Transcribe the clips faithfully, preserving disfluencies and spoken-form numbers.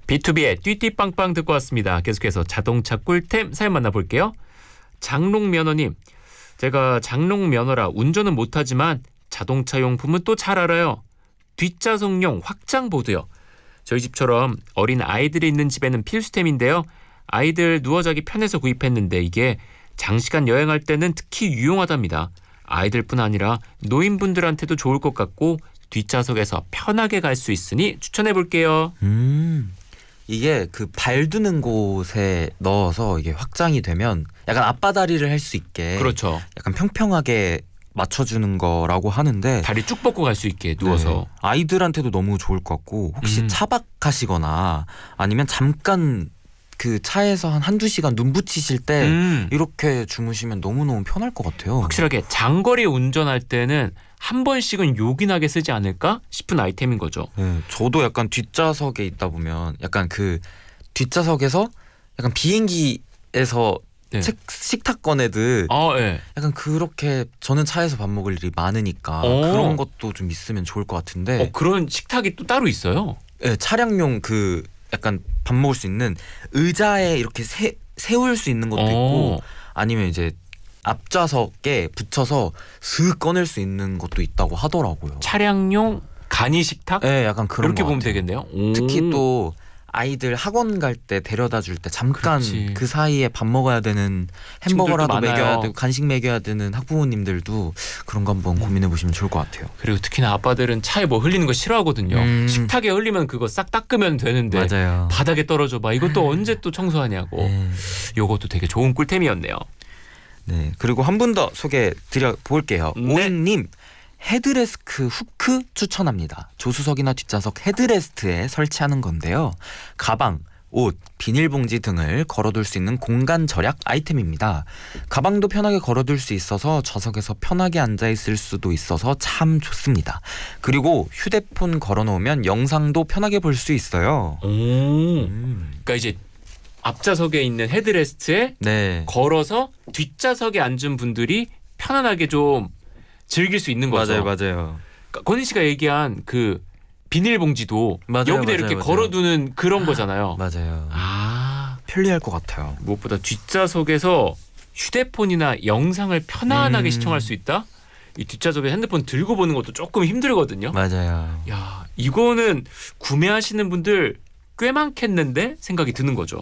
비투비의 띠띠빵빵 듣고 왔습니다. 계속해서 자동차 꿀템 사연 만나볼게요. 장롱면허님, 제가 장롱면허라 운전은 못하지만 자동차 용품은 또 잘 알아요. 뒷좌석용 확장보드요. 저희 집처럼 어린 아이들이 있는 집에는 필수템인데요. 아이들 누워 자기 편해서 구입했는데 이게 장시간 여행할 때는 특히 유용하답니다. 아이들뿐 아니라 노인분들한테도 좋을 것 같고 뒷좌석에서 편하게 갈 수 있으니 추천해볼게요. 음, 이게 그 발 두는 곳에 넣어서 이게 확장이 되면 약간 앞바다리를 할 수 있게 그렇죠. 약간 평평하게 맞춰주는 거라고 하는데 다리 쭉 뻗고 갈 수 있게 누워서. 네, 아이들한테도 너무 좋을 것 같고 혹시 음. 차박하시거나 아니면 잠깐 그 차에서 한 한두 시간 눈 붙이실 때 음. 이렇게 주무시면 너무너무 편할 것 같아요. 확실하게 장거리 운전할 때는 한 번씩은 요긴하게 쓰지 않을까 싶은 아이템인 거죠. 네, 저도 약간 뒷좌석에 있다 보면 약간 그 뒷좌석에서 약간 비행기에서 네. 책, 식탁 꺼내듯 아, 네. 약간 그렇게 저는 차에서 밥 먹을 일이 많으니까 오. 그런 것도 좀 있으면 좋을 것 같은데 어, 그런 식탁이 또 따로 있어요. 네, 차량용 그 약간 밥 먹을 수 있는 의자에 이렇게 세, 세울 수 있는 것도 오. 있고 아니면 이제 앞좌석에 붙여서 슥 꺼낼 수 있는 것도 있다고 하더라고요. 차량용 간이 식탁? 네, 약간 그런 그렇게 것 보면 같아요. 되겠네요. 오. 특히 또 아이들 학원 갈 때 데려다 줄 때 잠깐 그렇지. 그 사이에 밥 먹어야 되는 햄버거라도 친구들도 먹여야 많아요. 되고 간식 먹여야 되는 학부모님들도 그런 거 한번 고민해 보시면 좋을 것 같아요. 그리고 특히나 아빠들은 차에 뭐 흘리는 거 싫어하거든요. 음. 식탁에 흘리면 그거 싹 닦으면 되는데 맞아요. 바닥에 떨어져 봐. 이것도 언제 또 청소하냐고. 네. 요것도 되게 좋은 꿀템이었네요. 네, 그리고 한 분 더 소개 드려 볼게요. 네. 오인님 헤드레스트 후크 추천합니다. 조수석이나 뒷좌석 헤드레스트에 설치하는 건데요. 가방, 옷, 비닐봉지 등을 걸어둘 수 있는 공간 절약 아이템입니다. 가방도 편하게 걸어둘 수 있어서 좌석에서 편하게 앉아있을 수도 있어서 참 좋습니다. 그리고 휴대폰 걸어놓으면 영상도 편하게 볼 수 있어요. 오. 음. 그러니까 이제 앞좌석에 있는 헤드레스트에 네, 걸어서 뒷좌석에 앉은 분들이 편안하게 좀 즐길 수 있는 거죠. 맞아요, 맞아요. 그러니까 권희 씨가 얘기한 그 비닐봉지도 맞아요, 여기다 맞아요, 이렇게 맞아요. 걸어두는 그런 거잖아요. 맞아요. 아, 편리할 것 같아요. 무엇보다 뒷좌석에서 휴대폰이나 영상을 편안하게 음. 시청할 수 있다? 이 뒷좌석에 핸드폰 들고 보는 것도 조금 힘들거든요. 맞아요. 야, 이거는 구매하시는 분들 꽤 많겠는데 생각이 드는 거죠.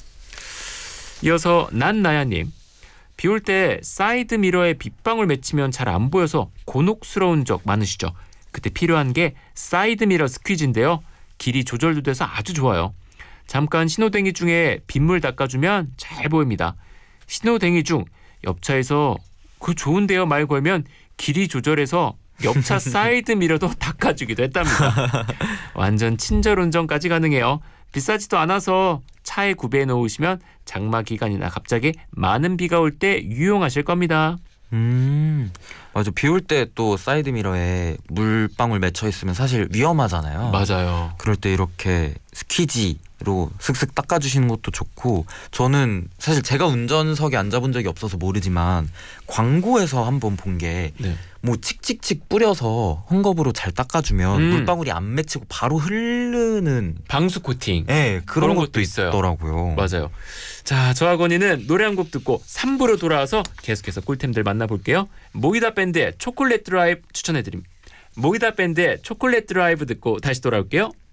이어서 난나야님, 비 올 때 사이드 미러에 빗방울 맺히면 잘 안 보여서 곤혹스러운 적 많으시죠? 그때 필요한 게 사이드 미러 스퀴즈인데요. 길이 조절도 돼서 아주 좋아요. 잠깐 신호등이 중에 빗물 닦아주면 잘 보입니다. 신호등이 중 옆차에서 그 좋은데요 말 걸면 길이 조절해서 옆차 사이드 미러도 닦아주기도 했답니다. 완전 친절 운전까지 가능해요. 비싸지도 않아서 차에 구비해 놓으시면 장마 기간이나 갑자기 많은 비가 올 때 유용하실 겁니다. 음, 맞아. 비 올 때 또 사이드 미러에 물방울 맺혀 있으면 사실 위험하잖아요. 맞아요. 그럴 때 이렇게 스퀴지로 슥슥 닦아주시는 것도 좋고, 저는 사실 제가 운전석에 앉아본 적이 없어서 모르지만 광고에서 한번 본 게 네. 뭐 칙칙칙 뿌려서 헝겊으로 잘 닦아주면 음. 물방울이 안 맺히고 바로 흐르는 방수 코팅. 네, 그런, 그런 것도, 것도 있어요. 있더라고요. 맞아요. 자, 저와 건이는 노래 한 곡 듣고 삼 부로 돌아와서 계속해서 꿀템들 만나볼게요. 모이다 밴드의 초콜릿 드라이브 추천해드립니다. 모이다 밴드의 초콜릿 드라이브 듣고 다시 돌아올게요.